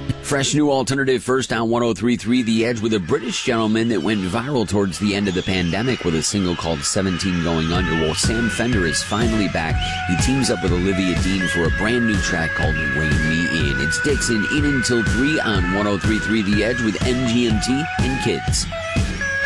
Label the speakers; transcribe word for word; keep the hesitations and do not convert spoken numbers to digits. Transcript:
Speaker 1: Fresh new alternative first on one oh three point three The Edge with a British gentleman that went viral towards the end of the pandemic with a single called seventeen Going Under. Well, Sam Fender is finally back. He teams up with Olivia Dean for a brand new track called Rein Me In. It's Dixon in until three on one oh three point three The Edge with M G M T and Kids.